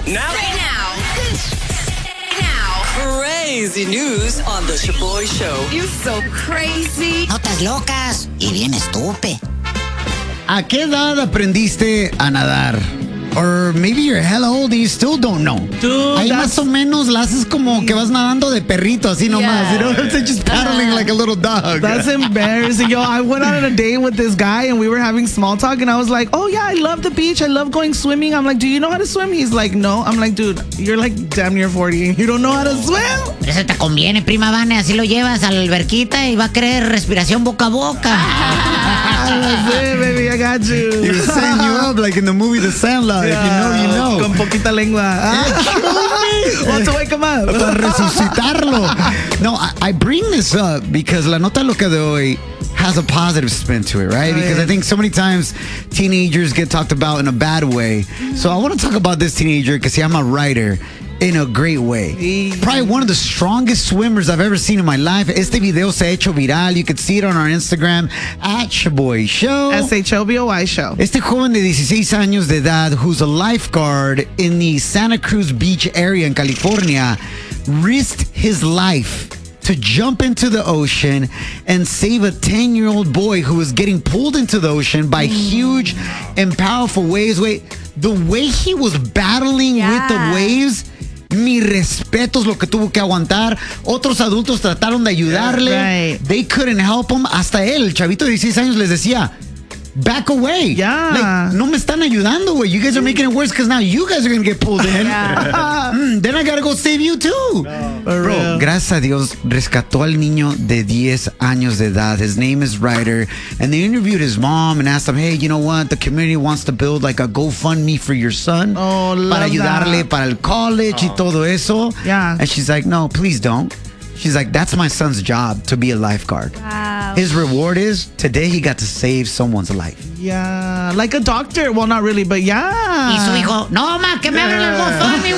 Now. Crazy news on the Shaboy Show. You're so crazy. Notas locas y bien estúpido. ¿A qué edad aprendiste a nadar? Or maybe you're hella old and you still don't know. Dude, ahí más o menos la haces como que vas nadando de perrito, así nomás. You know, just paddling like a little dog. That's embarrassing. Yo, I went on a date with this guy and we were having small talk and I was like, oh yeah, I love the beach. I love going swimming. I'm like, do you know how to swim? He's like, no. I'm like, dude, you're like damn near 40 and you don't know how to swim? Eso te conviene, prima Vane. Así lo llevas a la alberquita y va a querer respiración boca a boca. That's it, baby. I got you. He was setting you up like in the movie The Sandlot. If you know, you know. Con poquita lengua. Want to wake him up. Para resucitarlo. No, I bring this up because La Nota Loca de hoy has a positive spin to it, right? Because I think so many times teenagers get talked about in a bad way. So I want to talk about this teenager because I'm a writer. In a great way. Probably one of the strongest swimmers I've ever seen in my life. Este video se ha hecho viral. You can see it on our Instagram at Shaboy Show. SHOBOY Show. Este joven de 16 años de edad who's a lifeguard in the Santa Cruz Beach area in California risked his life to jump into the ocean and save a 10-year-old boy who was getting pulled into the ocean by huge and powerful waves. Wait, the way he was battling with the waves, mis respetos lo que tuvo que aguantar. Otros adultos trataron de ayudarle. Right. They couldn't help him. Hasta él, el chavito de 16 años, les decía, back away. Yeah. Like, no me están ayudando, güey. You guys are making it worse because now you guys are going to get pulled in. Then I got to go save you too. Bro, gracias a Dios, rescató al niño de 10 años de edad. His name is Ryder. And they interviewed his mom and asked him, hey, you know what? The community wants to build like a GoFundMe for your son. Oh, love para ayudarle that. para el college y todo eso. Yeah. And she's like, no, please don't. She's like, that's my son's job, to be a lifeguard. Wow. His reward is, today he got to save someone's life. Yeah. Like a doctor. Well, not really, but yeah. Y su hijo, no, ma, que me hagan el GoFundMe,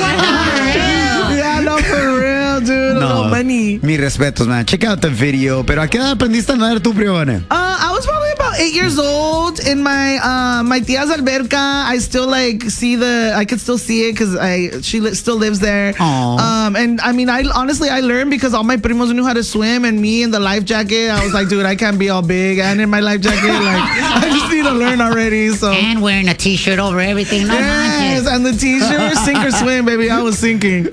güey. Yeah, no, for real, dude. No money. Mi respetos, man. Check out the video. Pero ¿a qué edad aprendiste a nadar tú, Prione? I was probably about 8 years old in my tia's alberca. I still I could still see it because she still lives there. Aww. And I mean, I learned because all my primos knew how to swim, and me in the life jacket, I was like, dude, I can't be all big and in my life jacket, like I just need to learn already. So And wearing a t-shirt over everything. No yes, manches. and the t-shirt, sink or swim, baby. I was sinking.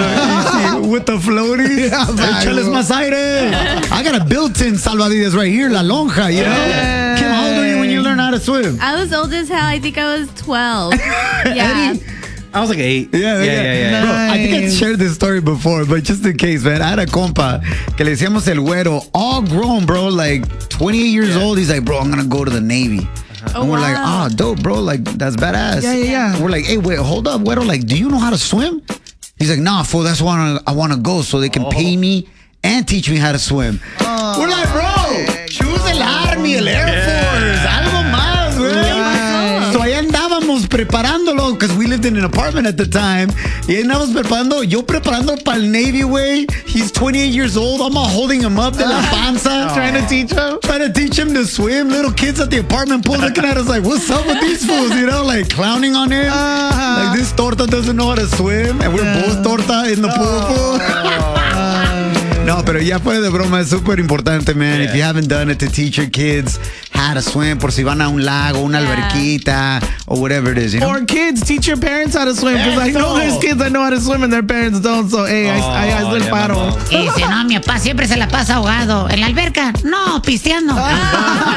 With the floaties. Échales más aire. I got a built-in salvavidas right here, La Lonja, you know? Kim, how old were you when you learned how to swim? I was old as hell. I think I was 12. Yeah. I was like 8. Yeah. Bro, I think I Nice. shared this story before, but just in case, man, I had a compa que le decíamos el güero, all grown, bro, like 28 years old. He's like, bro, I'm going to go to the Navy. And we're like, wow. dope, bro. Like, that's badass. Yeah. We're like, hey, wait, hold up, güero. Like, do you know how to swim? He's like, nah, fool, that's why I want to go so they can pay me and teach me how to swim. We're like, bro, choose el Army, el Air Force, algo más, güey. So ahí andábamos preparándolo because we lived in an apartment at the time. Y ahí andábamos preparando para el Navy, güey. He's 28 years old. I'm all holding him up de la panza. Trying to teach him to swim. Little kids at the apartment pool looking at us like, what's up with these fools? You know, like clowning on him. Like, this torta doesn't know how to swim. And we're both torta in the pool. No, pero ya fuera de broma, es súper importante, man. If you haven't done it, to teach your kids how to swim, por si van a un lago, una alberquita, or whatever it is, you know? Or kids, teach your parents how to swim. Because I know there's kids that know how to swim and their parents don't. So, hey, I haz el paro. Y dice, no, mi papá siempre se la pasa ahogado. ¿En la alberca? No, pisteando.